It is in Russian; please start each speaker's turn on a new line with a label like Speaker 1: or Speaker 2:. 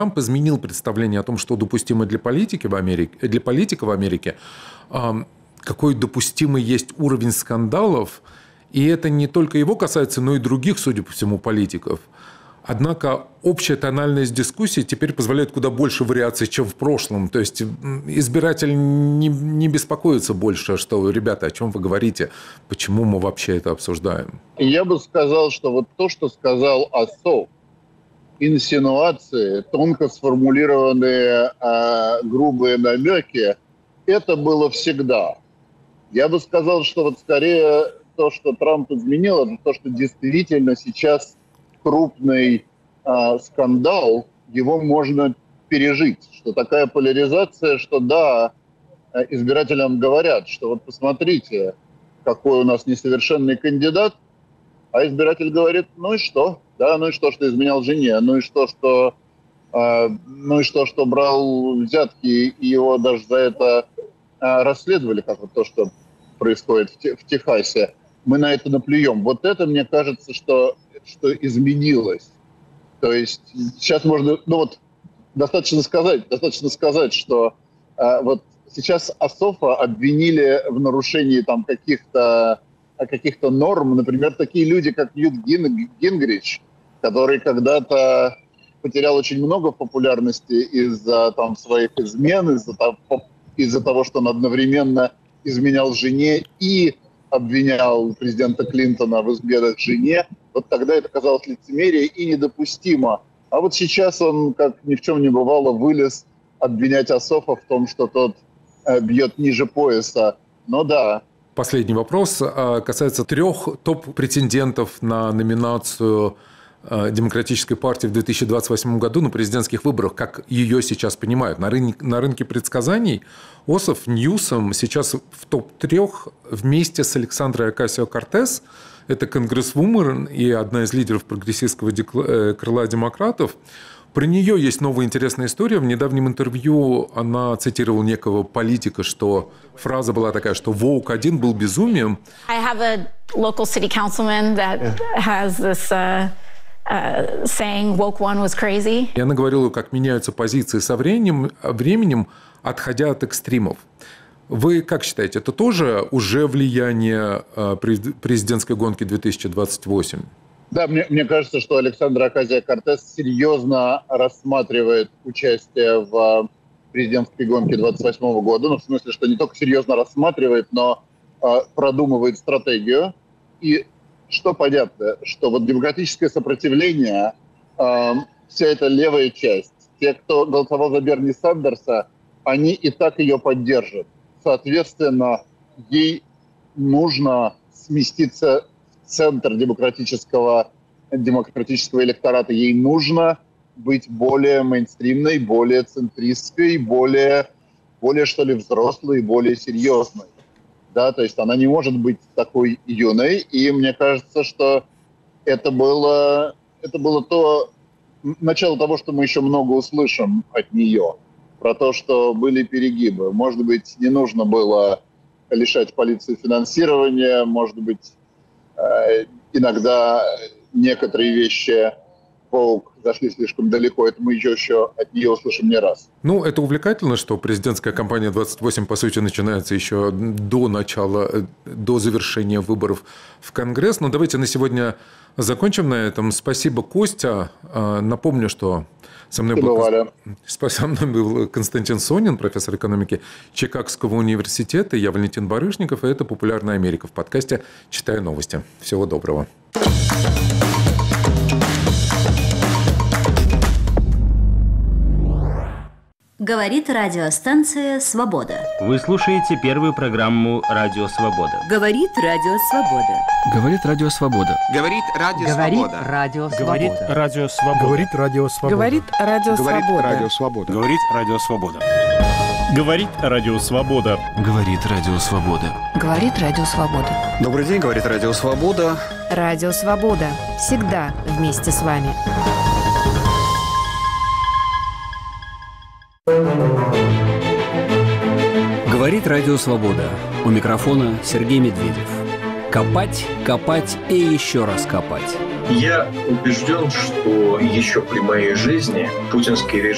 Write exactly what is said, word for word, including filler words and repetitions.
Speaker 1: Трамп изменил представление о том, что допустимо для политики в Америке, для политика в Америке, какой допустимый есть уровень скандалов. И это не только его касается, но и других, судя по всему, политиков. Однако общая тональность дискуссии теперь позволяет куда больше вариаций, чем в прошлом. То есть избиратель не, не беспокоится больше, что, ребята, о чем вы говорите, почему мы вообще это обсуждаем.
Speaker 2: Я бы сказал, что вот то, что сказал Осоп, инсинуации, тонко сформулированные э, грубые намеки, это было всегда. Я бы сказал, что вот скорее то, что Трамп изменил, это то, что действительно сейчас крупный э, скандал, его можно пережить. Что такая поляризация, что да, избирателям говорят, что вот посмотрите, какой у нас несовершенный кандидат, а избиратель говорит, ну и что? Да, ну и что, что изменял жене, ну и что, что, э, ну и что, что брал взятки, и его даже за это э, расследовали, как вот то, что происходит в, Те- в Техасе. Мы на это наплюем. Вот это, мне кажется, что, что изменилось. То есть сейчас можно, ну вот, достаточно сказать, достаточно сказать, что э, вот сейчас Ософа обвинили в нарушении там каких-то, каких-то норм. Например, такие люди, как Ньют Гингрич, который когда-то потерял очень много популярности из-за там своих измен, из-за того, из-за того, что он одновременно изменял жене и обвинял президента Клинтона в изменах жене. Вот тогда это казалось лицемерие и недопустимо. А вот сейчас он, как ни в чем не бывало, вылез обвинять Ософа в том, что тот э, бьет ниже пояса. Ну да.
Speaker 1: Последний вопрос касается трех топ-претендентов на номинацию Демократической партии в две тысячи двадцать восьмом году на президентских выборах, как ее сейчас понимают. На рынке, на рынке предсказаний Ософ, Ньюсом сейчас в топ-трех вместе с Александрой Окасио-Кортес. Это конгрессвумен и одна из лидеров прогрессистского крыла демократов. Про нее есть новая интересная история. В недавнем интервью она цитировала некого политика, что фраза была такая, что «Воук один был безумием».
Speaker 3: I have a local city councilman that has this uh, uh, saying «Woke one was crazy».
Speaker 1: И она говорила, как меняются позиции со временем, временем, отходя от экстримов. Вы как считаете, это тоже уже влияние президентской гонки две тысячи двадцать восемь?
Speaker 2: Да, мне, мне кажется, что Александра Окасио-Кортес серьезно рассматривает участие в президентской гонке двадцать восьмого года. Ну, в смысле, что не только серьезно рассматривает, но э, продумывает стратегию. И что понятно, что вот демократическое сопротивление, э, вся эта левая часть, те, кто голосовал за Берни Сандерса, они и так ее поддержат. Соответственно, ей нужно сместиться в центр демократического, демократического электората. Ей нужно быть более мейнстримной, более центристской, более, более, что ли, взрослой, более серьезной. Да, то есть она не может быть такой юной. И мне кажется, что это было, это было то начало того, что мы еще много услышим от нее. Про то, что были перегибы. Может быть, не нужно было лишать полицию финансирования, может быть, иногда некоторые вещи Воук зашли слишком далеко. Это мы еще, еще от нее услышим не раз.
Speaker 1: Ну, это увлекательно, что президентская кампания двадцать восемь, по сути, начинается еще до начала, до завершения выборов в Конгресс. Но давайте на сегодня закончим на этом. Спасибо, Костя. Напомню, что со мной, был... со мной был Константин Сонин, профессор экономики Чикагского университета. Я Валентин Барышников, и это «Популярная Америка» в подкасте «Читаю новости». Всего доброго.
Speaker 4: Говорит радиостанция «Свобода».
Speaker 5: Вы слушаете первую программу «Радио Свобода».
Speaker 4: Говорит Радио Свобода.
Speaker 6: Говорит Радио Свобода.
Speaker 7: Говорит Радио Свобода.
Speaker 6: Говорит Радио Свобода.
Speaker 8: Говорит Радио Свобода.
Speaker 9: Говорит Радио Свобода.
Speaker 8: Говорит Радио Свобода.
Speaker 10: Говорит Радио Свобода.
Speaker 6: Говорит Радио Свобода.
Speaker 9: Говорит Радио Свобода.
Speaker 11: Добрый день, говорит Радио Свобода.
Speaker 9: Радио Свобода. Всегда вместе с вами.
Speaker 12: Говорит Радио Свобода. У микрофона Сергей Медведев. Копать, копать и еще раз копать.
Speaker 13: Я убежден, что еще при моей жизни путинский режим